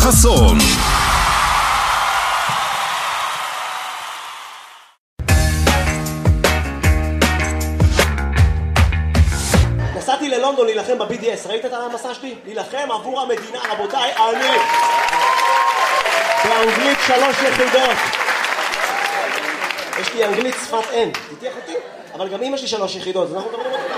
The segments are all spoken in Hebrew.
חסון. נסעתי ללונדון להילחם ב-BDS, ראית את המסע שלי? להילחם עבור המדינה, רבותיי, אני באנגלית 3 יחידות. יש לי אנגלית שפת אם, תתייח אותי? אבל גם אמא שלי 3 יחידות, אז אנחנו מדברים אותי.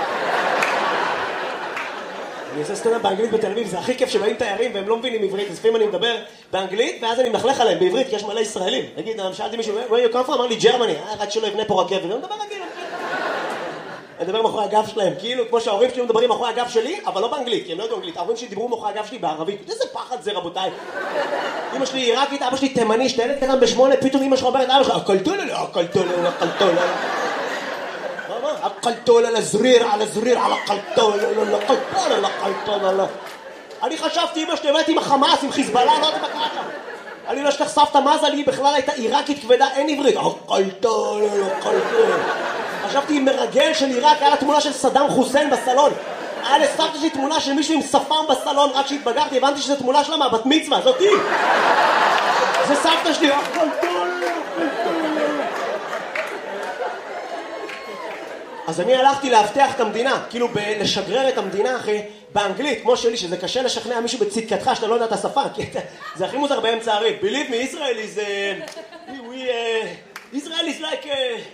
אני עושה סטנדאפ באנגלית בתל אביב, זה הכי כיף שבאים תיירים והם לא מבינים עברית, אז לפעמים אני מדבר באנגלית ואז אני מנחלך עליהם בעברית, כי יש מלא ישראלים. נגיד, שאלתי מישהו, where you come from? אמר לי, ג'רמני, רק שלא יבנה פה רכבת, ואני מדבר רגיל. אני מדבר מאחורי הגב שלהם, כאילו כמו שההורים שלי מדברים מאחורי הגב שלי, אבל לא באנגלית, כי הם לא יודעים אנגלית. ההורים שלי דיברו מאחורי הגב שלי בערבית. איזה פחד זה, רבותיי. אמא שלי עיראקית, אבא שלי תימני, שתלד קטן ב8, פתאום אמא שלך אומרת, אבא שלך, אקלטול על הזריר, על הזריר, על אקלטול, על אקלטול. אני חשבתי, אמא שלי, עם החמאס, עם חיזבאללה, לא יודעת מה קרה שם. אני לא אשכח סבתא מזל, היא בכלל הייתה עיראקית כבדה, אין עברית. אקלטול, אקלטול. חשבתי עם מרגל של עיראק, היה לה תמונה של סדאם חוסיין בסלון. היה לסבתא שלי תמונה של מישהו עם שפם בסלון, רק כשהתבגרתי הבנתי שזו תמונה שלה מהבת מצווה, זאתי. זה סבתא שלי, אז אני הלכתי להבטח את המדינה, כאילו לשגרר את המדינה אחי, באנגלית, כמו שלי, שזה קשה לשכנע מישהו בצדקתך שאתה לא יודע את השפה, כי זה הכי מוזר באמצע הריב. Believe me, Israel is... Israel is like...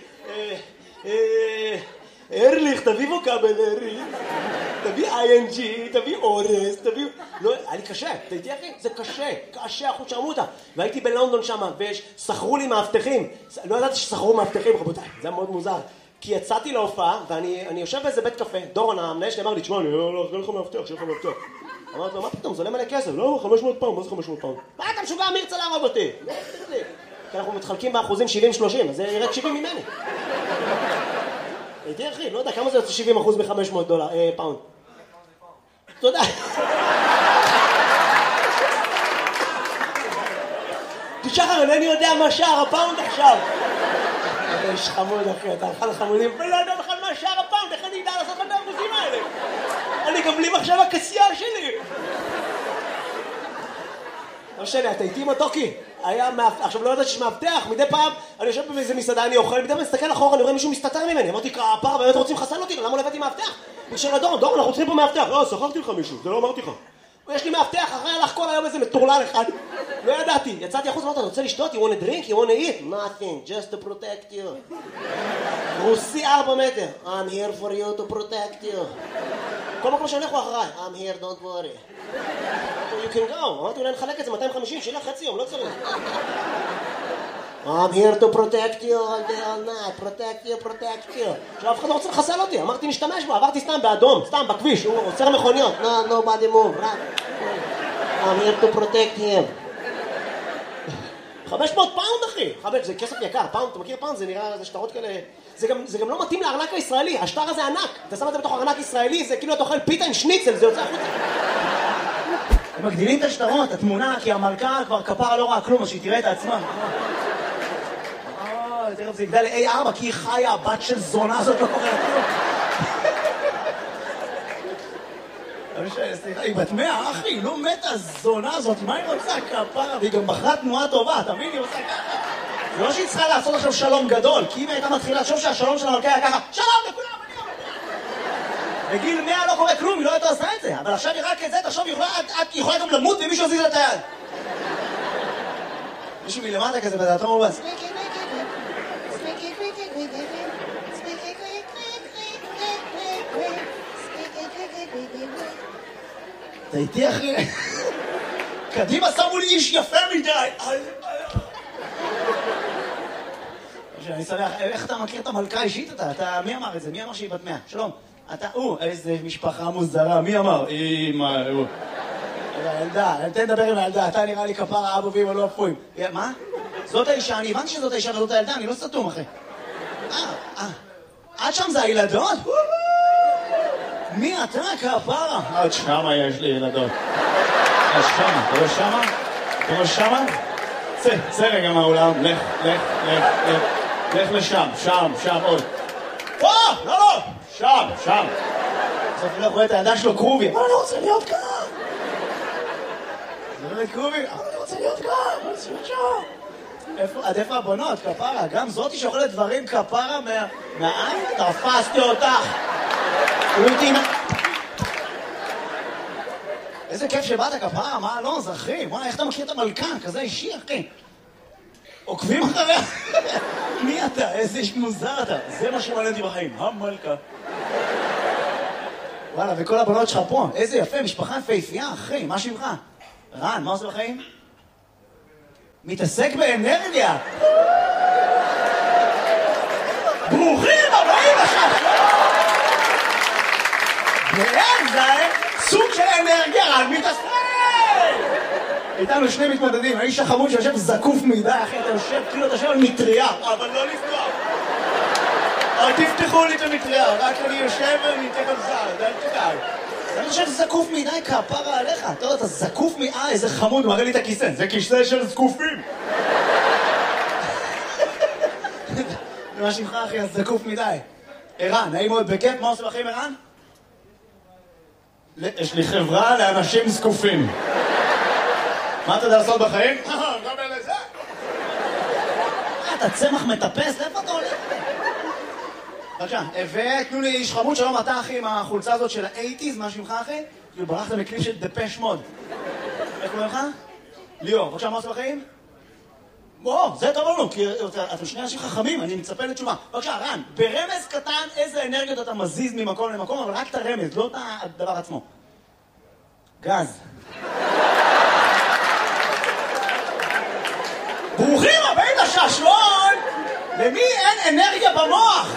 ארליך, תביא ווקאבל ארליך, תביא ING, תביא אורס, תביא... לא, היה לי קשה, אתה איתי אחי? זה קשה, קשה, אחוז שרמותה. והייתי בלונדון שם, ושכרו לי מאבטחים. לא ידעתי ששכרו מאבטחים, רבותיי, זה היה מאוד מוזר. כי יצאתי להופעה, ואני יושב באיזה בית קפה, דורון המנהל שלי אמר לי, תשמע, אני לא לך מאבטח, שיהיה לך מאבטח. אמרתי לו, מה פתאום, זה עולה מלא כסף? לא, 500 פאונד, מה זה 500 פאונד? מה אתה משוגע, מי ירצה להרוג אותי? כי אנחנו מתחלקים באחוזים 70-30, אז זה ירד 70 ממני. הייתי אחי, לא יודע, כמה זה יוצא 70% מ-500 פאונד? תודה. שחר, אינני יודע מה שער הפאונד עכשיו. אתה איש חמוד אחי, אתה אחד החמודים, ולא יודע בכלל מה שער הפאונד, איך אני אדע לעשות את האחוזים האלה? אני גם בלי מחשב הכסייה שלי. לא משנה, אתה איתי עם הטוקי? עכשיו לא יודעת שיש מאבטח, מדי פעם אני יושב באיזה מסעדה, אני אוכל, מדי פעם מסתכל אחורה, אני רואה מישהו מסתתר ממני, אמרתי, הפער באמת רוצים לחסל אותי, למה לא הבאתי מאבטח? בשביל דורון, אנחנו צריכים פה מאבטח. לא, שכרתי לך מישהו, זה לא אמרתי לך. יש לי מאבטח, אחרי הלך כל היום איזה מטורלל אחד. לא ידעתי, יצאתי החוץ, אמרת, אתה רוצה לשתות? You want a drink? You want to eat? Nothing, just to protect you. רוסי 4 מטר. I'm here for you to protect you. כל מקום שהולך הוא אחריי. I'm here, don't worry. You can go. אמרתי, אולי נחלק את זה 250, שילה חצי יום, לא צריך. I'm here to protect you all day, all night. Protect you. עכשיו אף אחד לא רוצה לחסל אותי. אמרתי, נשתמש בו, עברתי סתם באדום, סתם בכביש, הוא עוצר מכוניות. No, nobody move, right? I'm here to protect him. 500 פאונד אחי, זה כסף יקר, פאונד, אתה מכיר פאונד? זה נראה, זה שטרות כאלה, זה גם לא מתאים לארנק הישראלי, השטר הזה ענק, אתה שם את זה בתוך ארנק ישראלי, זה כאילו אתה אוכל פיתה עם שניצל, זה יוצא החוצה. הם מגדילים את השטרות, התמונה, כי המלכה כבר כפרה לא ראה כלום, אז שהיא תראה את עצמה. תראה, זה יגדל ל-A4, כי היא חיה, הבת של זונה הזאת לא קורה כלום. סליחה, היא בת 100, אחי, לא מתה הזונה הזאת, מה היא רוצה כפרה? והיא גם בחרה תנועה טובה, תבין, היא עושה ככה. זה לא שהיא צריכה לעשות עכשיו שלום גדול, כי אם הייתה מתחילה לחשוב שהשלום של המלכה היה ככה, שלום לכולם, אני אומר. בגיל 100 לא קורה כלום, היא לא הייתה עושה את זה, אבל עכשיו היא רק את זה, תחשוב, את יכולה גם למות ומישהו עזיז לה את היד. מישהו מלמטה כזה בדעתו מובס. אתה איתי אחי? קדימה שמו לי איש יפה מדי. אני שמח, איך אתה מכיר את המלכה אישית אתה? מי אמר את זה? מי אמר שהיא בת 100? שלום. אתה, איזה משפחה מוזרה, מי אמר? ילדה, תן לדבר עם הילדה, אתה נראה לי כפרה אבו ואמא לא אפויים. מה? זאת האישה, אני הבנתי שזאת האישה וזאת הילדה, אני לא סתום אחי. עד שם זה הילדות? מי אתה כפרה? עד שמה יש לי ילדות. עד שמה, אתה לא שמה? אתה לא שמה? צא רגע מהאולם, לך לשם, שם עוד. לא, שם. בסוף אני לא רואה את הילדה שלו קרובי, אבל אני רוצה להיות כאן. זה באמת קובי, אבל אני רוצה להיות כאן, אני רוצה שם. עד איפה הבנות, כפרה? גם זאתי שאוכלת דברים כפרה מהעין? תפסתי אותך. איזה כיף שבאת כפרה, מה לא, זה אחי? וואי, איך אתה מכיר את המלכן? כזה אישי, אחי. עוקבים אחריה? מי אתה? איזה איש מוזר אתה. זה מה שמעניין אותי בחיים, המלכה. וואלה, וכל הבנות שלך פה. איזה יפה, משפחה יפהפייה, אחי. מה שמך? רן, מה עושה בחיים? מתעסק באנרגיה. ברוכים הבאים עכשיו. זה סוג של אנרגיה, רן מתעסק. איתנו שני מתמודדים, האיש החמוד שיושב זקוף מדי, אחי, אתה יושב כאילו אתה יושב על מטריה. אבל לא לפתוח. אל תפתחו לי את המטריה, רק אני יושב וניתן על זר, אל תדאג. אני חושב זקוף מדי כפרה עליך, אתה יודע, אתה זקוף איזה חמוד, מראה לי את הכיסא, זה כיסא של זקופים. מה שמך אחי, אז זקוף מדי. ערן, נעים מאוד בכיף, מה עושה בחיים ערן? יש לי חברה לאנשים זקופים. מה אתה יודע לעשות בחיים? גם אלה זה. אתה צמח מטפס, לאיפה אתה הולך? בבקשה, ותנו לי איש חמוד, שלום אתה אחי עם החולצה הזאת של ה-80's, מה שמך אחי? כאילו ברחת מקליפ של דפש מוד. איך קוראים לך? ליאור, בבקשה, מה עושה בחיים? זה טוב לנו, כי אתם שני אנשים חכמים, אני מצפה לתשובה. בבקשה, רן, ברמז קטן איזה אנרגיות אתה מזיז ממקום למקום, אבל רק את הרמז, לא את הדבר עצמו. גז. ברוכים הבאים לשעשועון! למי אין אנרגיה במוח?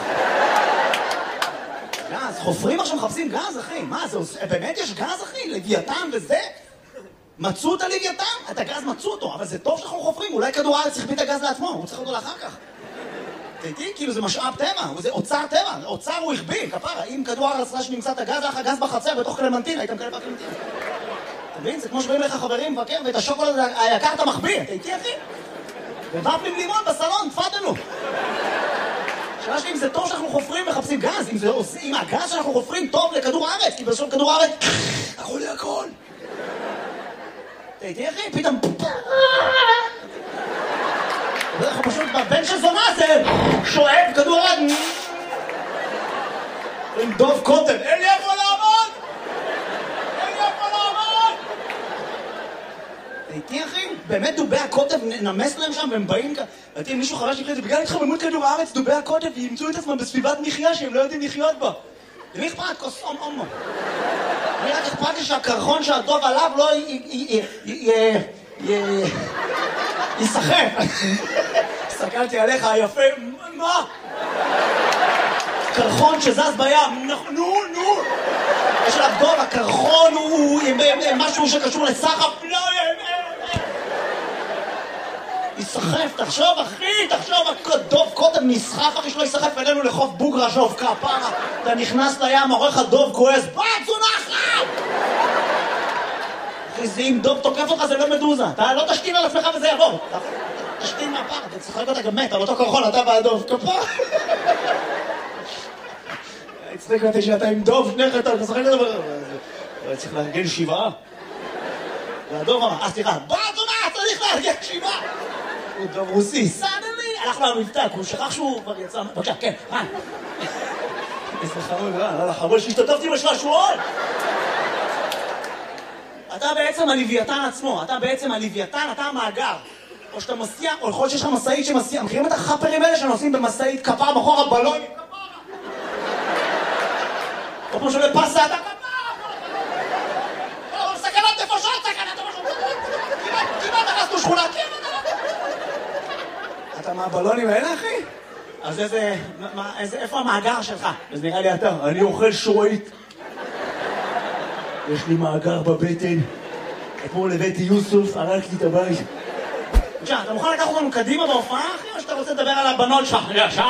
גז, חופרים עכשיו מחפשים גז, אחי. מה, זה באמת יש גז, אחי? לוויתן וזה? מצאו את הלוויתן? את הגז מצאו אותו, אבל זה טוב שאנחנו חופרים. אולי כדור הארץ צריך את הגז לעצמו, הוא צריך אותו לאחר כך. תראי, כאילו זה משאב טבע, זה אוצר טבע, אוצר הוא הכביל, כפרה. אם כדור הארץ רש נמצא את הגז, לך גז בחצר בתוך קלמנטין, הייתם כאלה בקלמנטין. אתה מבין? זה כמו שבאים לך חברים מבקר, ואת השוקולד היקר אתה מחביא. אתה איתי, אחי? ובפלים לימון בסלון, תפדלו. שאלה שלי אם זה טוב שאנחנו חופרים ומחפשים גז, אם הגז שאנחנו חופרים טוב לכדור הארץ, כי בסוף כדור הארץ, אנחנו לי הכל. תהייתי אחי, פתאום... אנחנו פשוט בבן של זונה זה שואב כדור הארץ. עם דוב קוטב, אין לי איפה לעמוד! אין לי איפה לעמוד! תהייתי אחי, באמת דובי הקוטב נמס להם שם והם באים כאן. ראיתי מישהו חרש לי זה בגלל התחממות כדור הארץ, דובי הקוטב ימצאו את עצמם בסביבת מחיה שהם לא יודעים לחיות בה. למי אכפת? כוס אומו. אני רק אכפת לי שהקרחון שהדוב עליו לא יסחף. הסתכלתי עליך היפה, מה? קרחון שזז בים, נו. יש עליו דוב, הקרחון הוא משהו שקשור לסחף, לא יסחף, תחשוב אחי, דוב קודם נסחף אחי שלא יסחף אלינו לחוף בוגרשוב, כפרה, אתה נכנס לים, עורך הדוב כועס, זונחת! אחי, זה אם דוב תוקף אותך זה לא מדוזה, אתה לא תשתין על עצמך וזה יעבור, תשתין מהפר, אתה צחק אותה גם מת, על אותו קרחון, אתה והדוב, כפרה. הצטק אותי שאתה עם דוב, שניך אתה משחק אותה, צריך לארגן 7. והדוב אמר, סליחה, זונחת, צריך לארגן 7. הוא דוב רוסי, סדלי, הלך לו המבטא, הוא שכח שהוא כבר יצא, בבקשה, כן, רן. איזה חמוד, רן, חמוד שהשתתפתי בשעשועון. אתה בעצם הלוויתן עצמו, אתה המאגר. או שאתה מסיע, או יכול שיש לך מסעית שמסיע, מכירים את החפרים האלה שנוסעים במסעית כפר בחור הבלון? כל פעם שעולה פסה, אתה סכנת נפשות, כמעט נכנסנו שכונה, אתה מהבלונים האלה, אחי? אז איפה המאגר שלך? אז נראה לי אתה, אני אוכל שורית. יש לי מאגר בבטן. אתמול הבאתי יוסוף, הרג לי את הבית. בבקשה, אתה מוכן לקחת אותנו קדימה בהופעה, אחי? או שאתה רוצה לדבר על הבנות שלך?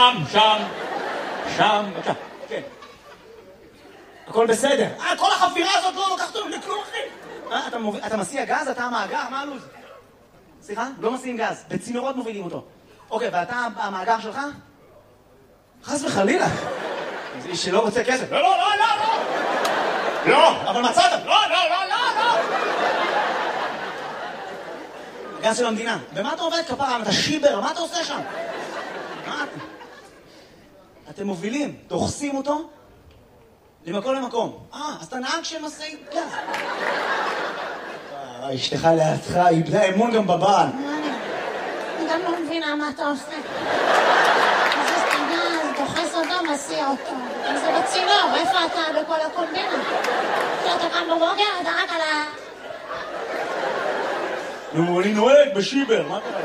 שם, בבקשה, כן. הכל בסדר. כל החפירה הזאת לא לוקחת אותנו לכלום, אחי. אתה מסיע גז, אתה המאגר, מה הלו"ז? סליחה? לא מסיעים גז, בצינורות מובילים אותו. אוקיי, ואתה המאגר שלך? חס וחלילה. זה איש שלא רוצה כסף. לא, אבל מצאת. לא. הגז של המדינה. במה אתה עובד כפרה? אתה שיבר, מה אתה עושה שם? מה אתה? אתם מובילים, דוחסים אותו למקום למקום. אז אתה נהג של משאית גז. אשתך לידך איבדה אמון גם בבעל. אני גם לא מבינה מה אתה עושה. מזיז את הגז, דוחס אותו, מסיע אותו. זה בצינור, איפה אתה בכל הקומבינה? אתה קם בבוקר, אתה רק על ה... נו, אני נוהג בשיבר, מה קרה?